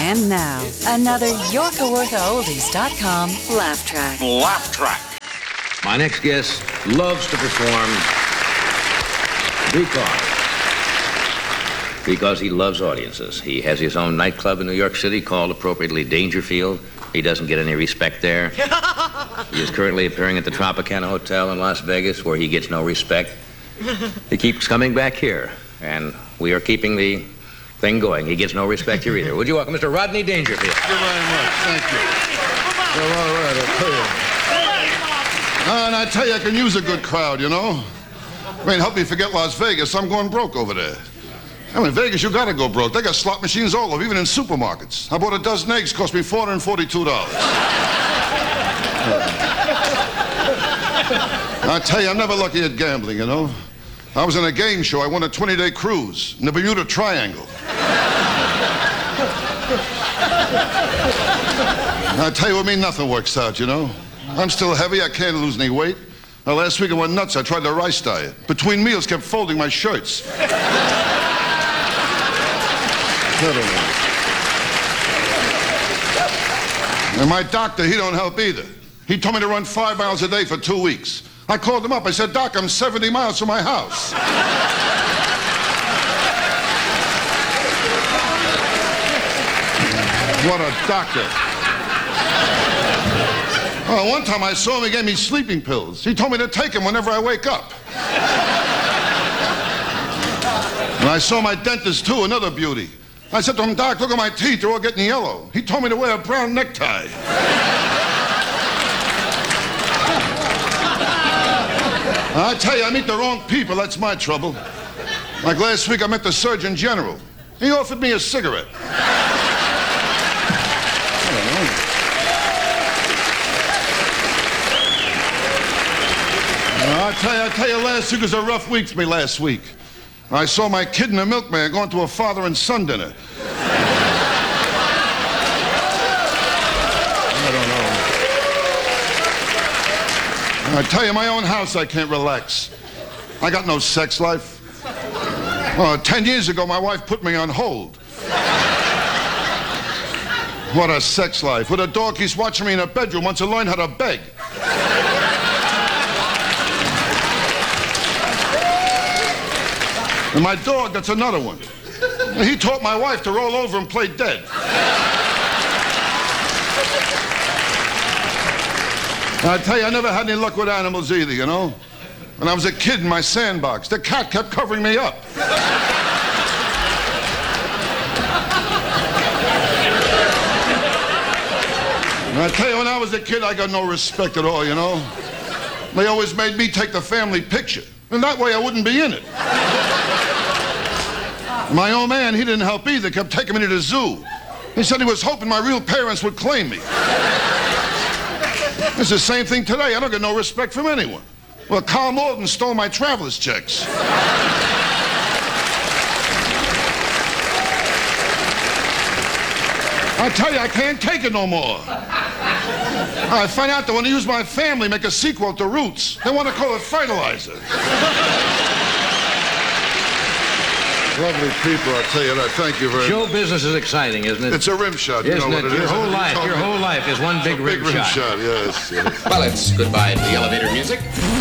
And now, another YorkaWorthaOldies.com laugh track. Laugh track. My next guest loves to perform because he loves audiences. He has his own nightclub in New York City called appropriately Dangerfield. He doesn't get any respect there. He is currently appearing at the Tropicana Hotel in Las Vegas, where he gets no respect. He keeps coming back here, and we are keeping the thing going. He gets no respect here either. Would you welcome Mr. Rodney Dangerfield? Thank you very much. Thank you. Well, all right, I'll tell you. And I tell you, I can use a good crowd, you know. I mean, help me forget Las Vegas. I'm going broke over there. I mean, Vegas, you gotta go broke. They got slot machines all over, even in supermarkets. I bought a dozen eggs, cost me $442. I tell you, I'm never lucky at gambling, you know. I was in a game show. I won a 20-day cruise in the Bermuda Triangle. I tell you what, nothing works out, you know. I'm still heavy. I can't lose any weight. Now, last week I went nuts. I tried the rice diet. Between meals, kept folding my shirts. And my doctor, he don't help either. He told me to run 5 miles a day for 2 weeks. I called him up. I said, Doc, I'm 70 miles from my house. What a doctor. Oh, one time I saw him, he gave me sleeping pills. He told me to take them whenever I wake up. And I saw my dentist, too, another beauty. I said to him, Doc, look at my teeth, they're all getting yellow. He told me to wear a brown necktie. I tell you, I meet the wrong people, that's my trouble. Like last week, I met the Surgeon General. He offered me a cigarette. I tell you, last week was a rough week for me last week. I saw my kid and the milkman going to a father and son dinner. I don't know. I tell you, my own house, I can't relax. I got no sex life. 10 years ago, my wife put me on hold. What a sex life. With a dog, he's watching me in a bedroom, wants to learn how to beg. And my dog, that's another one. He taught my wife to roll over and play dead. I tell you, I never had any luck with animals either, you know. When I was a kid in my sandbox, the cat kept covering me up. And I tell you, when I was a kid, I got no respect at all, you know. They always made me take the family picture. And that way I wouldn't be in it. My old man, he didn't help either, kept taking me to the zoo. He said he was hoping my real parents would claim me. It's the same thing today. I don't get no respect from anyone. Well, Carl Morton stole my traveler's checks. I tell you, I can't take it no more. I find out that when they use my family, make a sequel to Roots, they want to call it Fertilizer. Lovely people, I'll tell you that. Thank you very much. Show business is exciting, isn't it? It's a rim shot. Isn't you know it? What it Your is. Whole life is one big rim shot. Yes, yes. Well, it's goodbye to the elevator music.